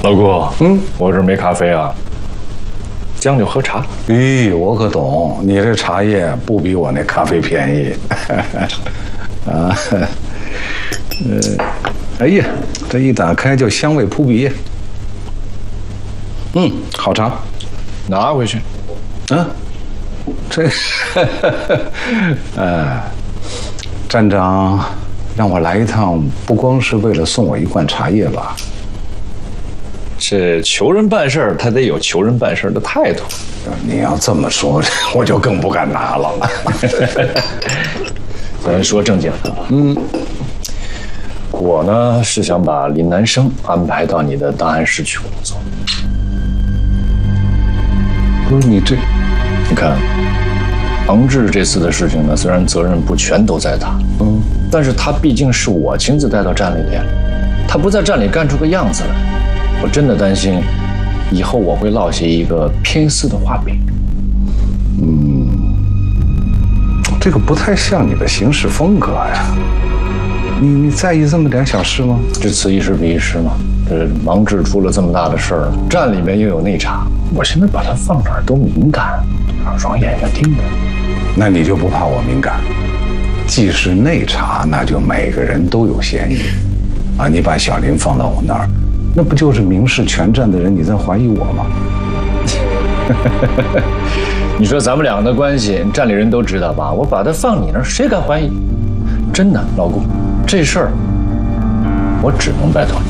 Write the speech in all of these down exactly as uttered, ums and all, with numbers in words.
老顾，嗯，我这没咖啡啊，将就喝茶。 咦，我可懂，你这茶叶不比我那咖啡便宜。啊，呃，哎呀，这一打开就香味扑鼻。嗯，好茶， 拿回去。 嗯，这，呃，站长让我来一趟，不光是为了送我一罐茶叶吧？ 这求人办事儿，他得有求人办事儿的态度。 你要这么说，我就更不敢拿了。 咱说正经的，嗯，我呢是想把林南生安排到你的档案室去工作。 不是你这， 你看，王志这次的事情呢，虽然责任不全都在他，嗯，但是他毕竟是我亲自带到站里的呀，他不在站里干出个样子来，我真的担心，以后我会落下一个偏私的画饼。 嗯，这个不太像你的行事风格呀。你你在意这么点小事吗？ 这次一时比一时嘛。这王志出了这么大的事儿，站里面又有内查，我现在把他放哪儿都敏感，让眼睛盯着。 那你就不怕我敏感？既是内查，那就每个人都有嫌疑。啊，你把小林放到我那儿，那不就是明示全站的人你在怀疑我吗？ 你说咱们两个的关系，站里人都知道吧？我把他放你那儿，谁敢怀疑？真的，老顾，这事儿我只能拜托你。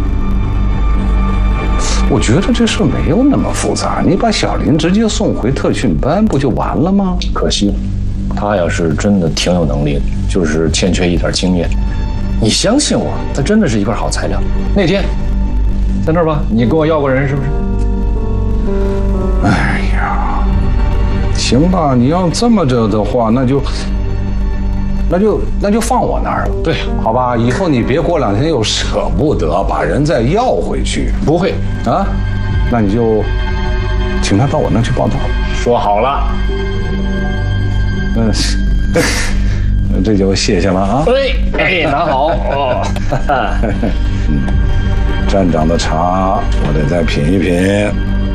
我觉得这事没有那么复杂，你把小林直接送回特训班不就完了吗？ 可惜了，他要是真的挺有能力的，就是欠缺一点经验。你相信我，他真的是一块好材料。那天在那儿吧，你跟我要过人是不是？ 哎呀，行吧，你要这么着的话，那就那就那就放我那儿了。 对， 好吧，以后你别过两天又舍不得把人再要回去。 不会啊，那你就请他到我那儿去报道。 说好了。 嗯，这就谢谢了啊。 对，哎，拿好哦。 嗯，站长的茶我得再品一品。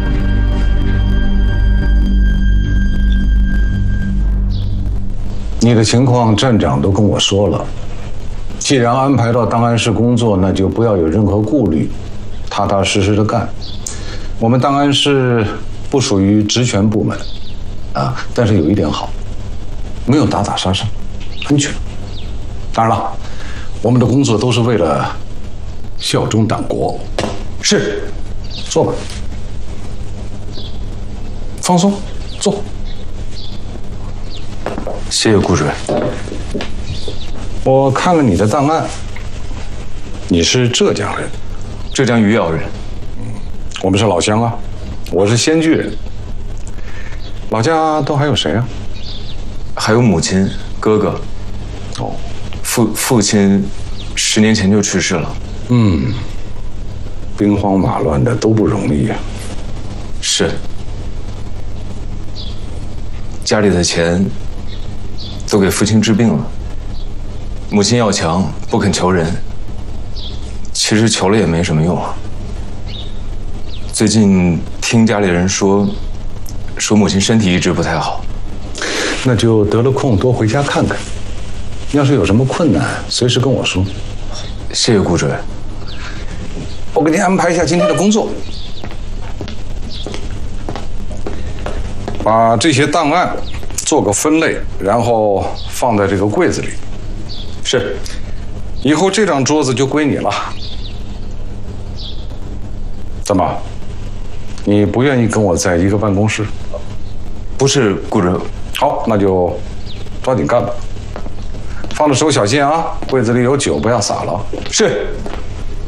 你的情况站长都跟我说了，既然安排到档案室工作，那就不要有任何顾虑，踏踏实实的干。我们档案室不属于职权部门，啊，但是有一点好，没有打打杀杀，安全。当然了，我们的工作都是为了效忠党国。是，坐吧，放松，坐。 谢谢顾主任。 我看了你的档案，你是浙江人， 浙江余姚人。 嗯，我们是老乡啊，我是仙居人。老家都还有谁啊？ 还有母亲、哥哥。 哦， 父父亲十年前就去世了。 嗯，兵荒马乱的都不容易啊。 是。家里的钱都给父亲治病了，母亲要强，不肯求人。其实求了也没什么用啊。最近听家里人说，说母亲身体一直不太好。 那就得了空多回家看看。要是有什么困难，随时跟我说。 谢谢顾主任。 我给您安排一下今天的工作，把这些档案做个分类，然后放在这个柜子里。是，以后这张桌子就归你了。怎么，你不愿意跟我在一个办公室？ 不是，顾主任。 好，那就抓紧干吧。放着手小心啊，柜子里有酒，不要洒了。 是。